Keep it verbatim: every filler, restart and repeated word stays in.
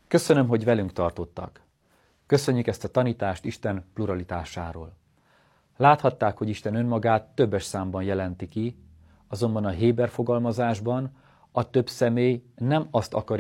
Köszönöm, hogy velünk tartottak. Köszönjük ezt a tanítást Isten pluralitásáról. Láthatták, hogy Isten önmagát többes számban jelenti ki, azonban a héber fogalmazásban a több személy nem azt akarja,